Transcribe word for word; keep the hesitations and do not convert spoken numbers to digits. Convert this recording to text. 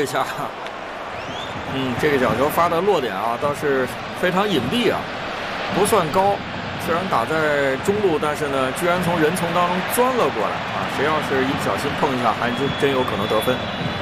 一下。嗯，这个角球发的落点啊，倒是非常隐蔽啊，不算高。虽然打在中路，但是呢，居然从人丛当中钻了过来啊！谁要是一不小心碰一下，还真真有可能得分。